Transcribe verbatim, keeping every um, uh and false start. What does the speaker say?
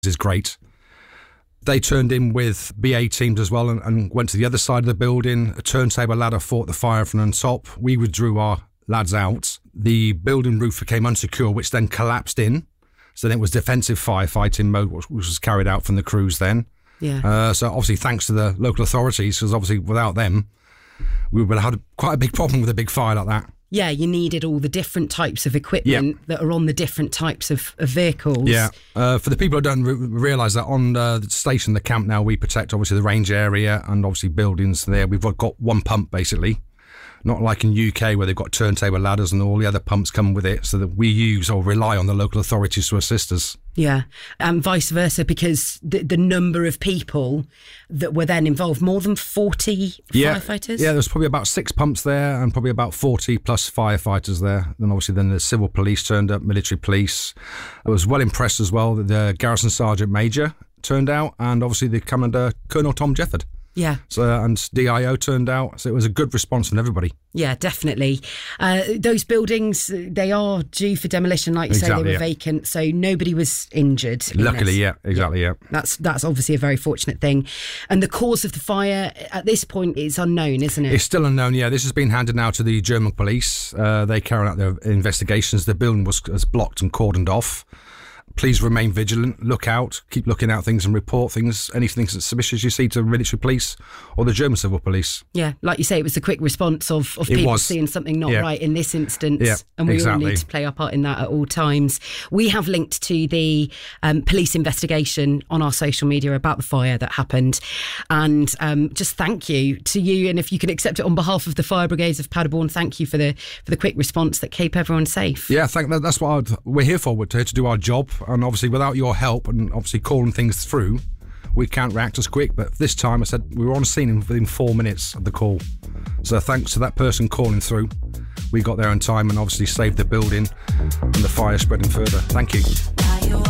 is great. They turned in with B A teams as well and, and went to the other side of the building. A turntable ladder fought the fire from on top. We withdrew our lads out. The building roof became unsecure, which then collapsed in. So then it was defensive firefighting mode, which was carried out from the crews then. Yeah. Uh, so obviously thanks to the local authorities, because obviously without them, we would have had quite a big problem with a big fire like that. Yeah, you needed all the different types of equipment yeah. that are on the different types of, of vehicles. Yeah. Uh, for the people who don't re- realise that on uh, the station, the camp now, we protect obviously the range area and obviously buildings there. We've got one pump basically. Not like in U K where they've got turntable ladders and all the other pumps come with it, so that we use or rely on the local authorities to assist us. Yeah, and vice versa, because the, the number of people that were then involved, more than forty yeah. firefighters? Yeah, there's probably about six pumps there and probably about forty plus firefighters there. Then obviously then the civil police turned up, military police. I was well impressed as well that the Garrison Sergeant Major turned out and obviously the Commander Colonel Tom Jefford. Yeah. So, and D I O turned out, so it was a good response from everybody. Yeah, definitely. Uh, those buildings, they are due for demolition, like you exactly, say, they were yeah. vacant, so nobody was injured. Luckily, yeah, exactly, yeah. That's that's obviously a very fortunate thing. And the cause of the fire, at this point, is unknown, isn't it? It's still unknown, yeah. This has been handed now to the German police. Uh, they carried out their investigations. The building was, was blocked and cordoned off. Please remain vigilant, look out, keep looking out things and report things, anything that's suspicious you see to the military police or the German civil police. Yeah, like you say, it was the quick response of, of It people was. seeing something not Yeah. right in this instance, Yeah, and we exactly. all need to play our part in that at all times. We have linked to the um, police investigation on our social media about the fire that happened, and um, just thank you to you, and if you can accept it on behalf of the fire brigades of Paderborn, thank you for the for the quick response that kept everyone safe. Yeah, I think that, that's what I'd, we're here for. We're here to do our job, and obviously without your help and obviously calling things through, we can't react as quick. But this time I said we were on scene within four minutes of the call, so thanks to that person calling through, we got there in time and obviously saved the building and the fire spreading further. Thank you.